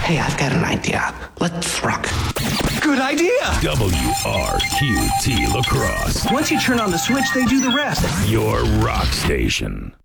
Hey, I've got an idea. Let's rock. Good idea! WRQT La Crosse. Once you turn on the switch, they do the rest. Your rock station.